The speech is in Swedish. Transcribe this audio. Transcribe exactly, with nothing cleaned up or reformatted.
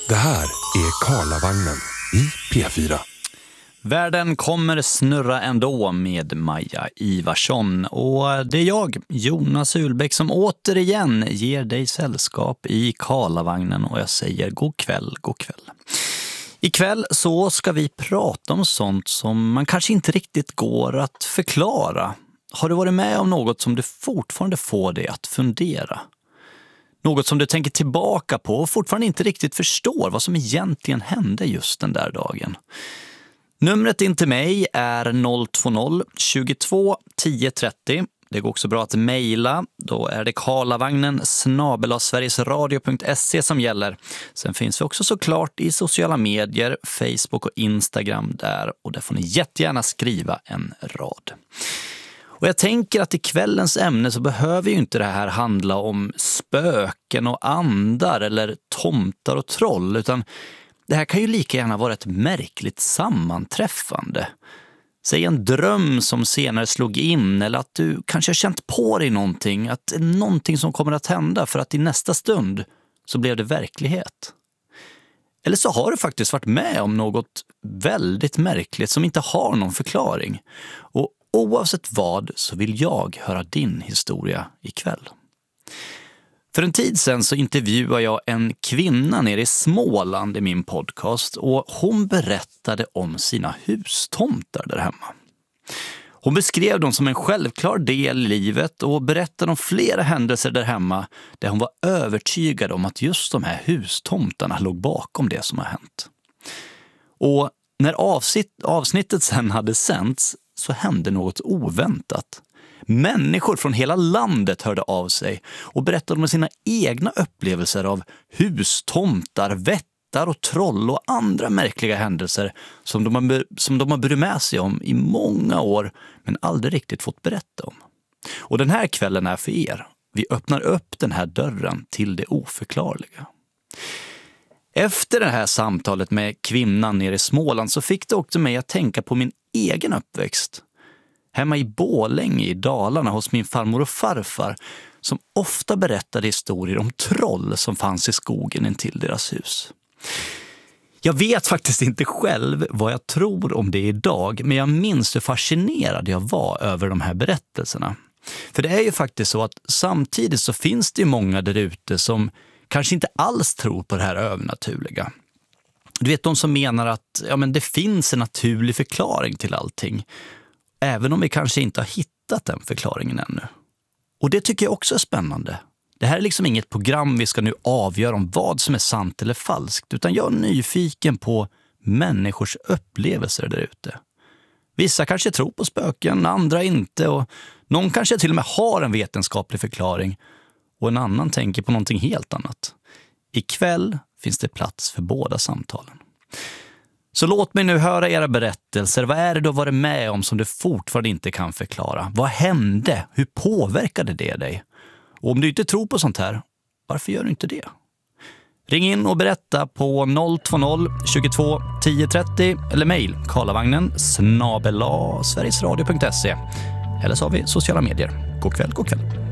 Det här är Karlavagnen i P fyra. Världen kommer snurra ändå med Maja Ivarsson. Och det är jag, Jonas Ulbäck, som återigen ger dig sällskap i Karlavagnen. Och jag säger god kväll, god kväll. Ikväll så ska vi prata om sånt som man kanske inte riktigt går att förklara. Har du varit med om något som du fortfarande får dig att fundera? Något som du tänker tillbaka på och fortfarande inte riktigt förstår vad som egentligen hände just den där dagen. Numret in till mig är noll två noll tjugotvå tio trettio. Det går också bra att mejla. Då är det karlavagnen snabel-a sverigesradio punkt se som gäller. Sen finns vi också såklart i sociala medier, Facebook och Instagram där. Och där får ni jättegärna skriva en rad. Och jag tänker att i kvällens ämne så behöver ju inte det här handla om spöken och andar eller tomtar och troll, utan det här kan ju lika gärna vara ett märkligt sammanträffande. Säg en dröm som senare slog in, eller att du kanske har känt på dig någonting, att det är någonting som kommer att hända för att i nästa stund så blev det verklighet. Eller så har du faktiskt varit med om något väldigt märkligt som inte har någon förklaring. Och oavsett vad så vill jag höra din historia ikväll. För en tid sedan så intervjuade jag en kvinna nere i Småland i min podcast och hon berättade om sina hustomtar där hemma. Hon beskrev dem som en självklar del i livet och berättade om flera händelser där hemma där hon var övertygad om att just de här hustomtarna låg bakom det som har hänt. Och när avsnitt, avsnittet sen hade sänts så hände något oväntat. Människor från hela landet hörde av sig och berättade om sina egna upplevelser av hustomtar, vättar och troll och andra märkliga händelser som de har, som de har burit med sig om i många år men aldrig riktigt fått berätta om. Och den här kvällen är för er. Vi öppnar upp den här dörren till det oförklarliga. Efter det här samtalet med kvinnan nere i Småland så fick det också mig att tänka på min egen uppväxt. Hemma i Borlänge i Dalarna hos min farmor och farfar som ofta berättade historier om troll som fanns i skogen intill deras hus. Jag vet faktiskt inte själv vad jag tror om det idag, men jag minns hur fascinerad jag var över de här berättelserna. För det är ju faktiskt så att samtidigt så finns det ju många där ute som kanske inte alls tror på det här övernaturliga. Du vet, de som menar att ja, men det finns en naturlig förklaring till allting. Även om vi kanske inte har hittat den förklaringen ännu. Och det tycker jag också är spännande. Det här är liksom inget program vi ska nu avgöra om vad som är sant eller falskt. Utan jag är nyfiken på människors upplevelser där ute. Vissa kanske tror på spöken, andra inte. Och någon kanske till och med har en vetenskaplig förklaring. Och en annan tänker på någonting helt annat. Ikväll finns det plats för båda samtalen. Så låt mig nu höra era berättelser. Vad är det du har varit med om som du fortfarande inte kan förklara? Vad hände? Hur påverkade det dig? Och om du inte tror på sånt här, varför gör du inte det? Ring in och berätta på noll två noll tjugotvå tio trettio eller mejl karlavagnen snabel-a sverigesradio punkt se. Eller så har vi sociala medier. God kväll, god kväll.